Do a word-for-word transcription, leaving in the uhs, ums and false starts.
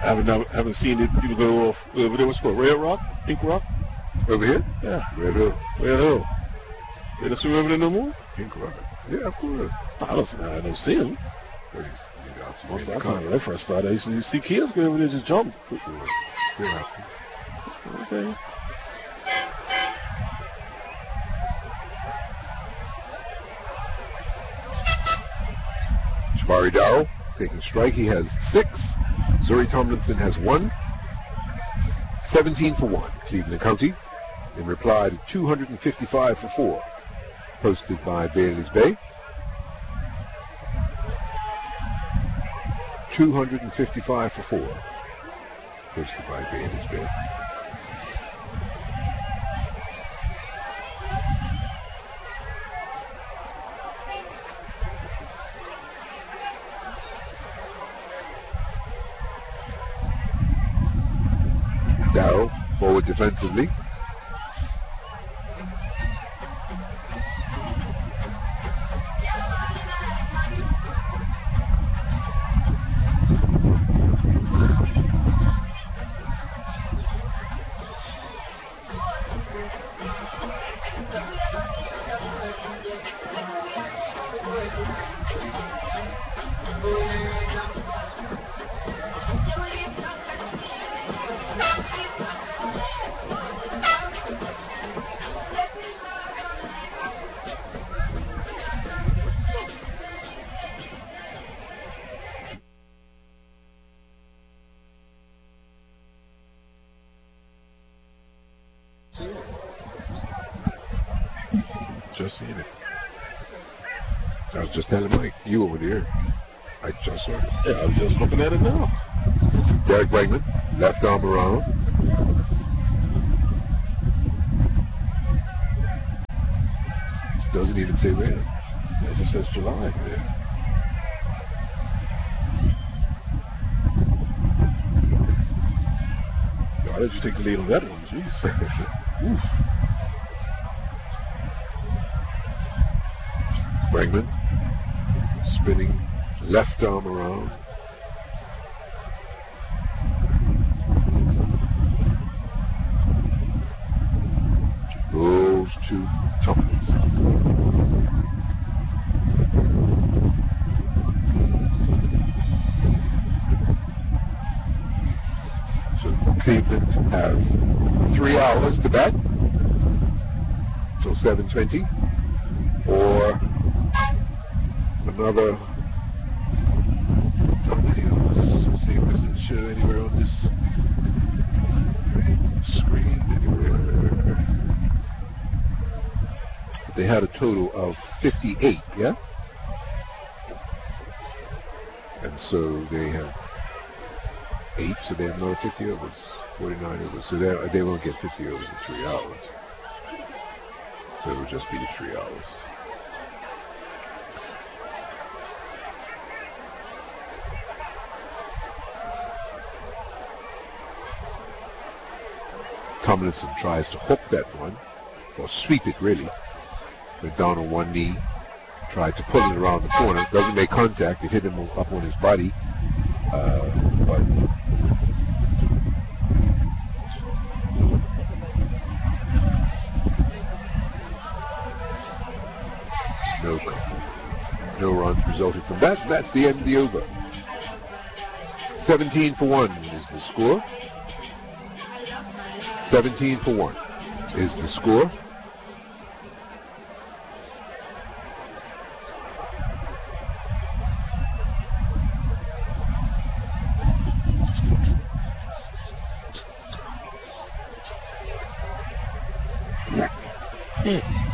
I haven't never, haven't seen it. People go off over there. What's it called? Red Rock, Pink Rock. Over here? Yeah, Red Hill. Red Hill. They don't swim over there no more. Pink Rock. Yeah, of course. I don't. I don't see them. Most of the time when I first started, I used to see kids go over there just jump. Sure. Still happens. Okay. Jabari Darrell taking strike. He has six. Zuri Tomlinson has one. seventeen for one. Cleveland County in reply to two hundred fifty-five for four. Posted by Bailey's Bay. two hundred fifty-five for four. Posted by Bailey's Bay. Darrell forward defensively. Just seen it. I was just telling Mike, you over there. I just saw it. Yeah, I was just looking at it now. Derek Bregman, left arm around. Doesn't even say when. It just says July. Yeah. Why did you take the lead on that one? Jeez. Oof. Bregman spinning left arm around. Goes to Tomlinson. So Cleveland have three hours to bat till seven twenty, or another, how many hours? Let's see if it doesn't show anywhere on this screen anywhere. They had a total of fifty-eight, yeah? And so they have eight, so they have another fifty overs, forty-nine overs. So they won't get fifty overs in three hours. So it will just be the three hours. Tomlinson tries to hook that one, or sweep it really. Went down on one knee, tried to pull it around the corner. Doesn't make contact. It hit him up on his body. Uh, but no, no runs resulted from that. That's the end of the over. seventeen for one is the score. seventeen for one is the score. Hmm.